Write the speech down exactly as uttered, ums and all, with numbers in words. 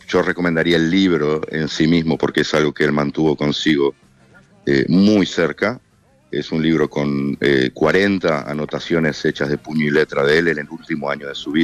yo recomendaría el libro en sí mismo porque es algo que él mantuvo consigo eh, muy cerca. Es un libro con eh, cuarenta anotaciones hechas de puño y letra de él en el último año de su vida.